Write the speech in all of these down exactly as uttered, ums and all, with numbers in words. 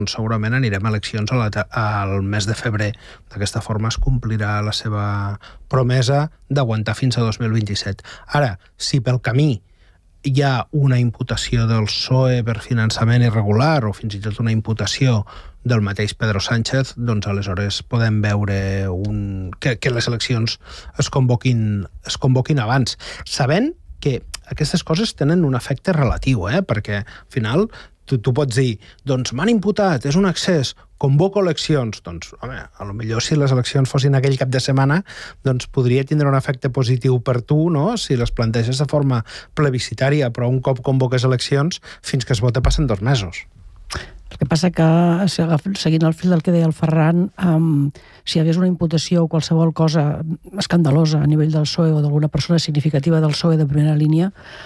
segurament anirem a eleccions al mes de febrer. D'aquesta forma es complirà la seva promesa d'aguantar fins a dos mil vint-i-set. Ara, si pel camí hi ha una imputació del P S O E per finançament irregular o fins i tot una imputació del mateix Pedro Sánchez, doncs aleshores podem veure un... que, que les eleccions es convoquin, es convoquin abans, sabent que aquestes coses tenen un efecte relatiu, eh? Perquè al final tu, tu pots dir, doncs m'han imputat, és un excés, convoco eleccions. Doncs, home, a lo millor si les eleccions fossin aquell cap de setmana, doncs podria tindre un efecte positiu per tu, no?, si les planteges de forma plebiscitària, però un cop convoques eleccions, fins que es vota passen dos mesos. El que passa que, seguint el fil del que deia el Ferran, um, si hi hagués una imputació o qualsevol cosa escandalosa a nivell del P S O E o d'alguna persona significativa del P S O E de primera línia,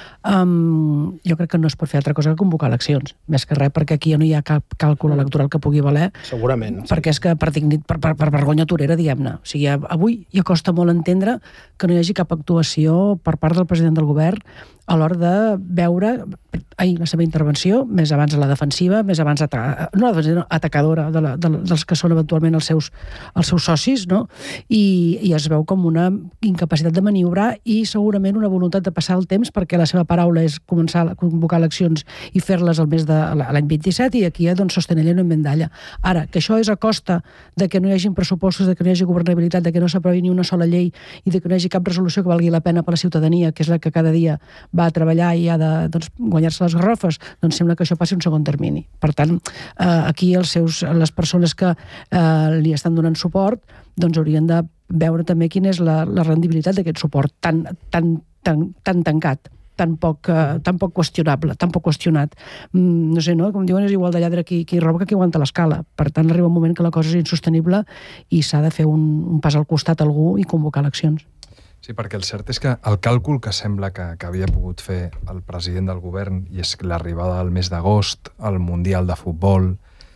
um, jo crec que no es pot fer altra cosa que convocar eleccions. Més que res, perquè aquí ja no hi ha cap càlcul electoral que pugui valer. Segurament. Perquè és que per, dignit, per, per, per vergonya torera, diguem-ne. O sigui, avui ja costa molt entendre que no hi hagi cap actuació per part del president del govern a l'hora de veure ai, la seva intervenció, més abans a la defensiva, més abans a, no, atacadora de la, de, dels que són eventualment els seus, els seus socis, no? I, i es veu com una incapacitat de maniobrar i segurament una voluntat de passar el temps perquè la seva paraula és començar a convocar eleccions i fer-les al mes de l'any vint-i-set i aquí doncs sostenella no invendalla. Ara, que això és a costa de que no hi hagi pressupostos, de que no hi hagi governabilitat, de que no s'aprovi ni una sola llei i de que no hi hagi cap resolució que valgui la pena per a la ciutadania, que és la que cada dia va a treballar i ha de doncs, guanyar-se les garrofes, doncs sembla que això passi un segon termini. Per tant, eh, aquí els seus, les persones que eh, li estan donant suport doncs haurien de veure també quina és la, la rendibilitat d'aquest suport tan, tan, tan, tan tancat, tan poc, eh, tan poc qüestionable, tan poc qüestionat. Mm, no sé, no? Com diuen, és igual de lladre qui, qui roba que qui aguanta l'escala. Per tant, arriba un moment que la cosa és insostenible i s'ha de fer un, un pas al costat a algú i convocar eleccions. Sí, perquè el cert és que el càlcul que sembla que, que havia pogut fer el president del govern, i és l'arribada al mes d'agost, el Mundial de Futbol,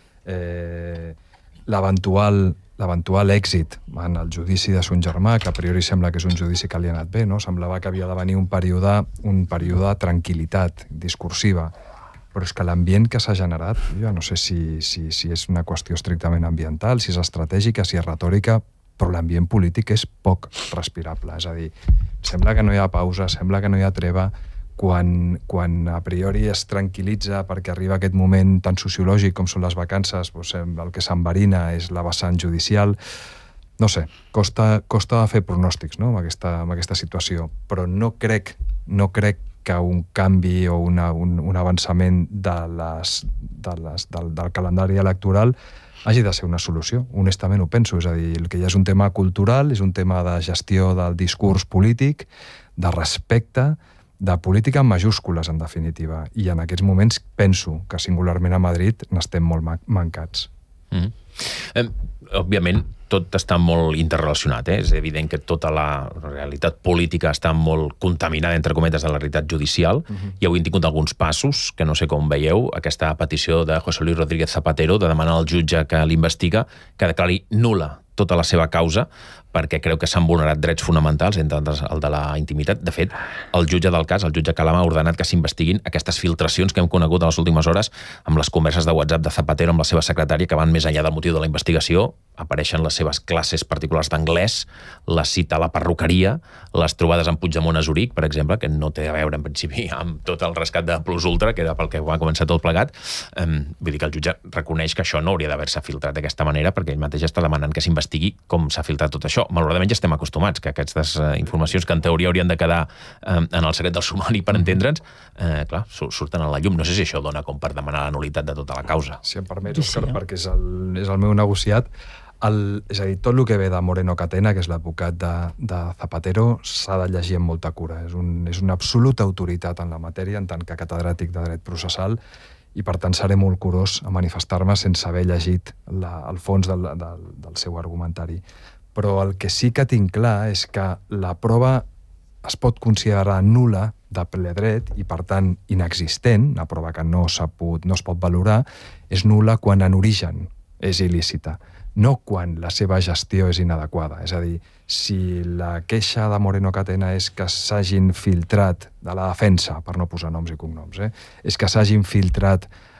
eh, l'eventual l'eventual èxit en el judici de son germà, que a priori sembla que és un judici que li ha anat bé, no? Semblava que havia de venir un període, un període de tranquil·litat discursiva, però és que l'ambient que s'ha generat, jo no sé si, si, si és una qüestió estrictament ambiental, si és estratègica, si és retòrica, però l'ambient polític és poc respirable. És a dir, sembla que no hi ha pausa, sembla que no hi ha treva, quan, quan a priori es tranquil·litza perquè arriba aquest moment tan sociològic com són les vacances, doncs el que s'enverina és la vessant judicial. No sé, costa, costa fer pronòstics, no?, amb aquesta, amb aquesta situació, però no crec, no crec que un canvi o una, un, un avançament de les, de les, del, del calendari electoral hagi de ser una solució. Honestament ho penso. És a dir, el que ja és un tema cultural, és un tema de gestió del discurs polític, de respecte, de política en majúscules, en definitiva. I en aquests moments penso que singularment a Madrid n'estem molt mancats. Mm. Eh, òbviament, tot està molt interrelacionat, eh? És evident que tota la realitat política està molt contaminada, entre cometes, de la realitat judicial. Uh-huh. I avui hem tingut alguns passos, que no sé com veieu, aquesta petició de José Luis Rodríguez Zapatero de demanar al jutge que l'investiga que declari nul·la tota la seva causa, perquè creu que s'han vulnerat drets fonamentals, entre altres el de la intimitat. De fet, el jutge del cas, el jutge Calama, ha ordenat que s'investiguin aquestes filtracions que hem conegut a les últimes hores amb les converses de WhatsApp de Zapatero amb la seva secretària, que van més enllà del motiu de la investigació. Apareixen les seves classes particulars d'anglès, la cita a la perruqueria, les trobades amb Puigdemont a Zuric, per exemple, que no té a veure, en principi, amb tot el rescat de Plus Ultra, que era pel que va començar tot plegat. Um, vull dir que el jutge reconeix que això no hauria d'haver-se filtrat d'aquesta manera, perquè ell mateix està demanant que s'investigui com s'ha filtrat tot això. Malauradament ja estem acostumats que aquestes uh, informacions que en teoria haurien de quedar um, en el secret del sumari per entendre'ns, uh, clar, surten a la llum. No sé si això dona com per demanar la nul·litat de tota la causa. Si em permets, Òscar, sí, perquè és el, és el meu negociat. El, és a dir, tot el que ve de Moreno Catena, que és l'advocat de, de Zapatero, s'ha de llegir amb molta cura. És, un, és una absoluta autoritat en la matèria, en tant que catedràtic de dret processal, i per tant seré molt curós a manifestar-me sense haver llegit la, el fons del, del, del seu argumentari. Però el que sí que tinc clar és que la prova es pot considerar nul·la de ple dret i, per tant, inexistent, una prova que no, s'ha pogut, no es pot valorar, és nul·la quan en origen és il·lícita, no quan la seva gestió és inadequada. És a dir, si la queixa de Moreno Catena és que s'hagin filtrat, de la defensa, per no posar noms i cognoms, eh, és que s'hagin filtrat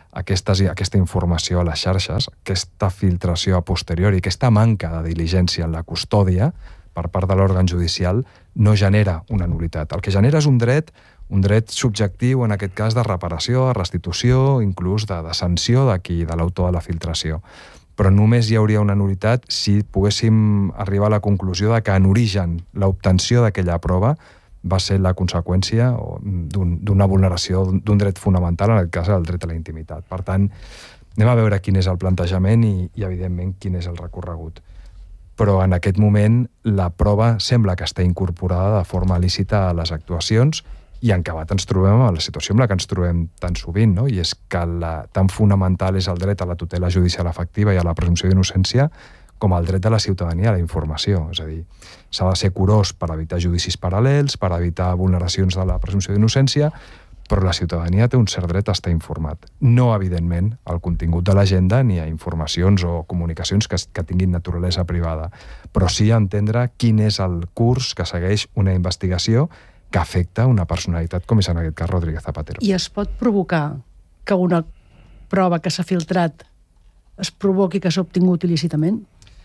aquestes, aquesta informació a les xarxes, aquesta filtració a posteriori, aquesta manca de diligència en la custòdia per part de l'òrgan judicial no genera una nul·litat. El que genera és un dret, un dret subjectiu, en aquest cas de reparació, de restitució, inclús de, de sanció de qui, de l'autor de la filtració. Però només hi hauria una nul·litat si poguéssim arribar a la conclusió de que en origen l'obtenció d'aquella prova va ser la conseqüència d'una vulneració d'un dret fonamental, en aquest cas el dret a la intimitat. Per tant, anem a veure quin és el plantejament i, i evidentment, quin és el recorregut. Però en aquest moment la prova sembla que està incorporada de forma lícita a les actuacions i en acabat ens trobem a la situació en la que ens trobem tan sovint, no? I és que la, tan fonamental és el dret a la tutela judicial efectiva i a la presumpció d'innocència com el dret de la ciutadania a la informació. És a dir, s'ha de ser curós per evitar judicis paral·lels, per evitar vulneracions de la presumpció d'innocència, però la ciutadania té un cert dret a estar informat. No, evidentment, al contingut de l'agenda ni a informacions o comunicacions que, que tinguin naturalesa privada, però sí a entendre quin és el curs que segueix una investigació que afecta una personalitat com és en aquest cas Rodríguez Zapatero. I es pot provocar que una prova que s'ha filtrat es provoqui que s'ha obtingut il·lícitament?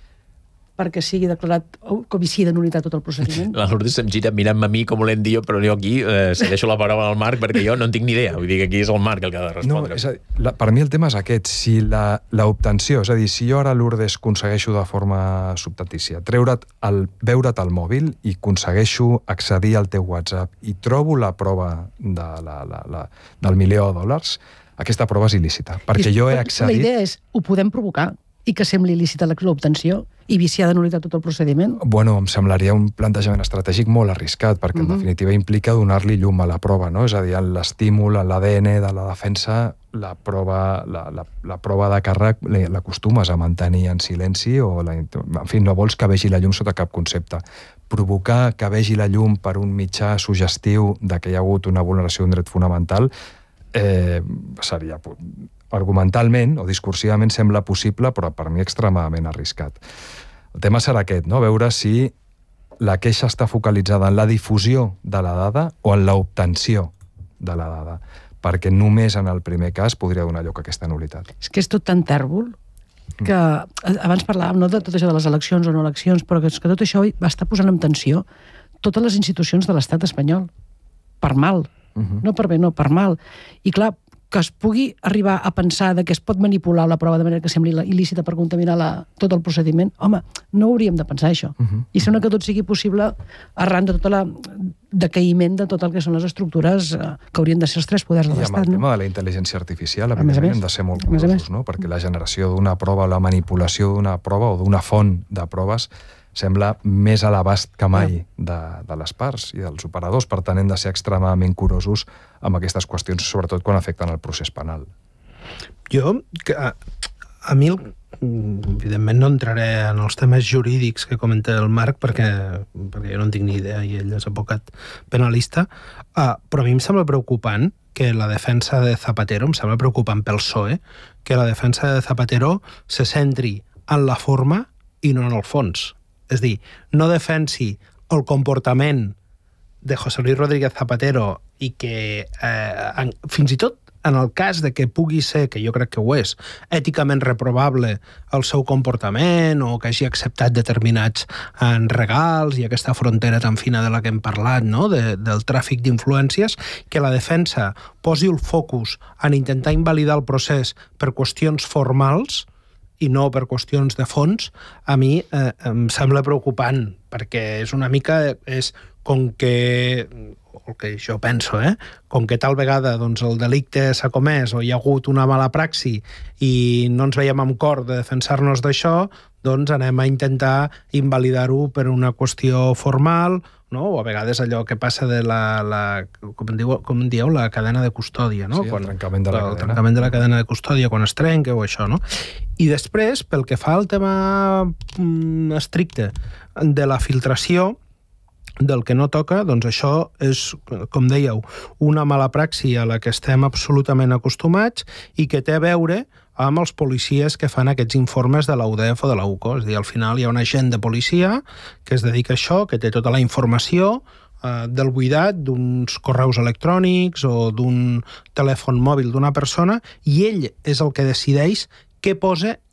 Perquè sigui declarat com si de nul·litat tot el procediment? La Lourdes se'm gira mirant-me a mi com volent dir, però jo aquí eh, segueixo la paraula al Marc perquè jo no en tinc ni idea. Vull dir que aquí és el Marc el que ha de respondre. No, és a dir, la, per mi el tema és aquest. Si l'obtenció, és a dir, si jo ara, Lourdes, aconsegueixo de forma substatícia treure't el, veure't al mòbil i aconsegueixo accedir al teu WhatsApp i trobo la prova de la, la, la, del milió de dòlars, aquesta prova és il·lícita. Perquè jo he accedit... La idea és, ho podem provocar i que sembli il·lícita l'obtenció i viciar de nul·litat tot el procediment? Bueno, em semblaria un plantejament estratègic molt arriscat, perquè en uh-huh. definitiva implica donar-li llum a la prova, no? És a dir, en l'estímul, en l'A D N de la defensa, la prova, la, la, la prova de càrrec l'acostumes a mantenir en silenci o, la, en fi, no vols que vegi la llum sota cap concepte. Provocar que vegi la llum per un mitjà suggestiu de que hi ha hagut una vulneració d'un dret fonamental eh, seria... argumentalment o discursivament sembla possible, però per mi extremadament arriscat. El tema serà aquest, no? Veure si la queixa està focalitzada en la difusió de la dada o en l'obtenció de la dada, perquè només en el primer cas podria donar lloc a aquesta nul·litat. És que és tot tan tèrbol que abans parlàvem no, de tot això de les eleccions o no eleccions, però que, és que tot això va estar posant en tensió totes les institucions de l'estat espanyol, per mal, uh-huh. no per bé, no, per mal. I clar, que es pugui arribar a pensar que es pot manipular la prova de manera que sembli il·lícita per contaminar la, tot el procediment, home, no hauríem de pensar això. Uh-huh. I sembla que tot sigui possible arran de tot el decaïment de tot el que són les estructures que haurien de ser els tres poders de l'Estat. I amb el no? tema de la intel·ligència artificial, evidentment, hem de ser molt curosos, no? Perquè la generació d'una prova, la manipulació d'una prova o d'una font de proves sembla més a l'abast que mai de, de les parts i dels operadors. Per tant, hem de ser extremadament curosos amb aquestes qüestions, sobretot quan afecten el procés penal. Jo, que, a, a mi, evidentment no entraré en els temes jurídics que comenta el Marc, perquè, perquè jo no en tinc ni idea i ell és advocat penalista, uh, però a mi em sembla preocupant que la defensa de Zapatero, em sembla preocupant pel P S O E, que la defensa de Zapatero se centri en la forma i no en el fons. És dir, no defensi el comportament de José Luis Rodríguez Zapatero i que eh, en, fins i tot en el cas de que pugui ser, que jo crec que ho és, èticament reprobable el seu comportament o que hagi acceptat determinats eh, regals i aquesta frontera tan fina de la que hem parlat, no? de, del tràfic d'influències, que la defensa posi el focus en intentar invalidar el procés per qüestions formals i no per qüestions de fons, a mi eh, em sembla preocupant, perquè és una mica, és com que, el que jo penso, eh? com que tal vegada doncs, el delicte s'ha comès o hi ha hagut una mala praxi i no ens veiem amb cor de defensar-nos d'això, doncs anem a intentar invalidar-ho per una qüestió formal, no? O a vegades allò que passa de la, la com, en diu, com en dieu, la cadena de custòdia, no? Sí, quan, el trencament de la el cadena. trencament de la cadena de custòdia, quan es trenca o això, no? I després, pel que fa al tema mm, estricte de la filtració, del que no toca, doncs això és, com dèieu, una mala praxi a la que estem absolutament acostumats i que té a veure amb els policies que fan aquests informes de la U D E F o de la U C O. És a dir, al final hi ha un agent de policia que es dedica a això, que té tota la informació eh, del buidat d'uns correus electrònics o d'un telèfon mòbil d'una persona, i ell és el que decideix què posa